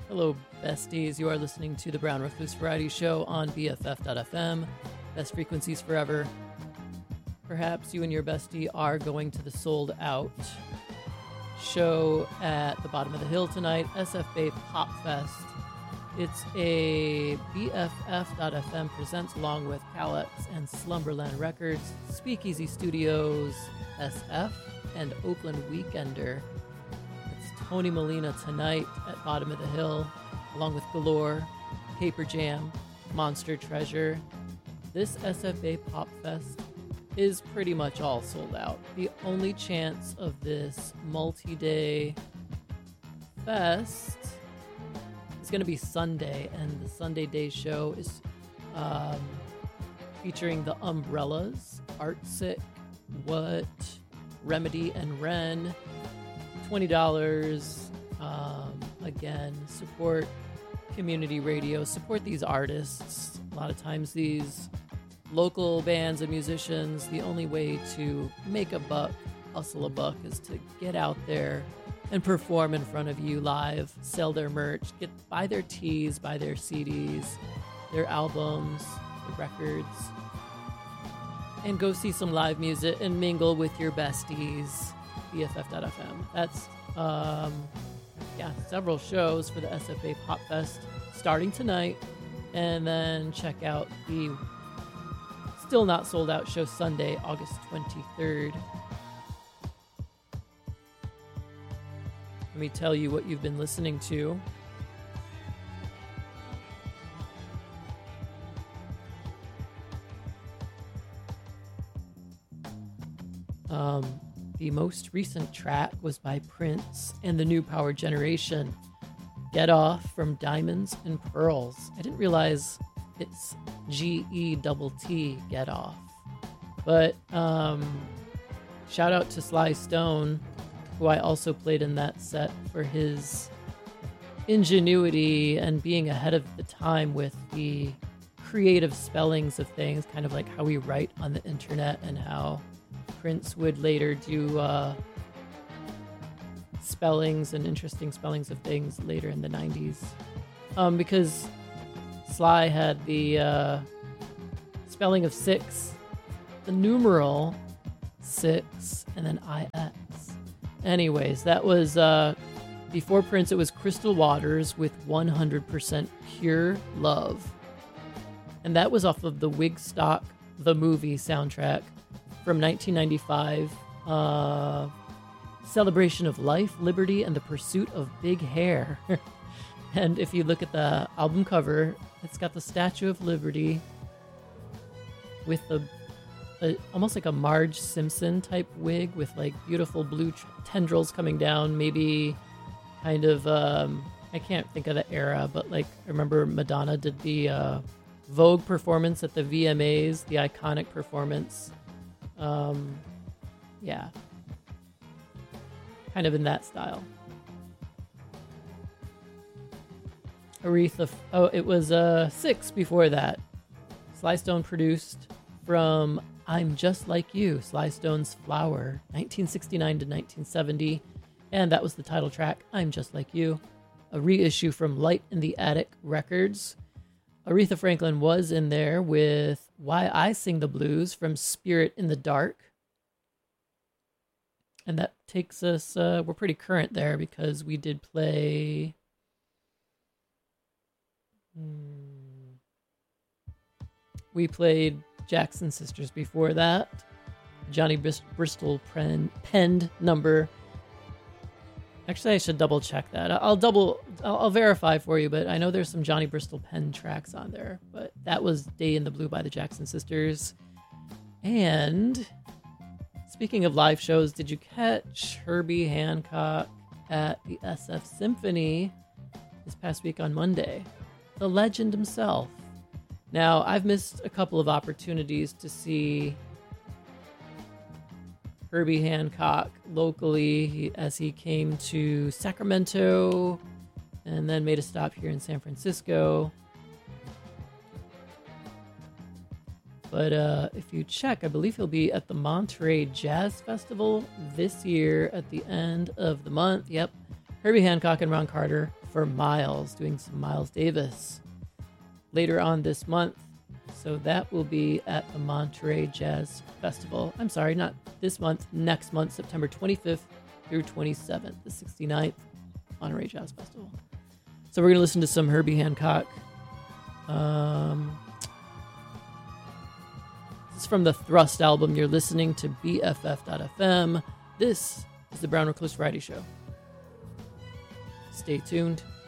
Hello, besties. You are listening to the Brown Recluse Variety Show on BFF.FM. Best frequencies forever. Perhaps you and your bestie are going to the sold out show at the bottom of the hill tonight, SF Bay Pop Fest. It's a BFF.FM presents along with Calex and Slumberland Records, Speakeasy Studios, SF, and Oakland Weekender. Tony Molina tonight at Bottom of the Hill, along with Galore, Paper Jam, Monster Treasure. This SFA Pop Fest is pretty much all sold out. The only chance of this multi-day fest is going to be Sunday, and the Sunday day show is featuring the Umbrellas, Artsick, What, Remedy, and Ren. $20. Again, support community radio, support these artists. A lot of times these local bands and musicians, the only way to make a buck, hustle a buck, is to get out there and perform in front of you live, sell their merch, buy their tees, buy their CDs, their albums, the records, and go see some live music and mingle with your besties. BFF.FM. That's several shows for the SFA Pop Fest starting tonight, and then check out the still not sold out show Sunday, August 23rd. Let me tell you what you've been listening to. The most recent track was by Prince and the New Power Generation, Get Off from Diamonds and Pearls. I didn't realize it's G-E-T-T, Get Off. But shout out to Sly Stone, who I also played in that set for his ingenuity and being ahead of the time with the creative spellings of things, kind of like how we write on the internet and how Prince would later do spellings and interesting spellings of things later in the 90s. Because Sly had the spelling of 6, the numeral 6, and then IX. Anyways, that was before Prince. It was Crystal Waters with 100% Pure Love. And that was off of the Wigstock, the movie soundtrack from 1995, Celebration of Life, Liberty, and the Pursuit of Big Hair. And if you look at the album cover, it's got the Statue of Liberty with almost like a Marge Simpson type wig with like beautiful blue tendrils coming down, maybe kind of, I can't think of the era, but like I remember Madonna did the Vogue performance at the VMAs, the iconic performance. Kind of in that style. Aretha, it was 6 before that. Sly Stone produced from I'm Just Like You, Sly Stone's Flower, 1969 to 1970. And that was the title track, I'm Just Like You, a reissue from Light in the Attic Records. Aretha Franklin was in there with Why I Sing the Blues from Spirit in the Dark. And that takes us, we're pretty current there because we did play... We played Jackson Sisters before that. Johnny Bristol penned number. Actually, I should double check that. I'll verify for you, but I know there's some Johnny Bristol pen tracks on there. But that was Day in the Blue by the Jackson Sisters. And speaking of live shows, did you catch Herbie Hancock at the SF Symphony this past week on Monday? The legend himself. Now, I've missed a couple of opportunities to see Herbie Hancock locally as he came to Sacramento and then made a stop here in San Francisco. But if you check, I believe he'll be at the Monterey Jazz Festival this year at the end of the month. Yep. Herbie Hancock and Ron Carter, for Miles, doing some Miles Davis later on this month. So that will be at the Monterey Jazz Festival. I'm sorry, not this month, next month, September 25th through 27th, the 69th Monterey Jazz Festival. So we're going to listen to some Herbie Hancock. This is from the Thrust album. You're listening to BFF.FM. This is the Brown Recluse Variety Show. Stay tuned.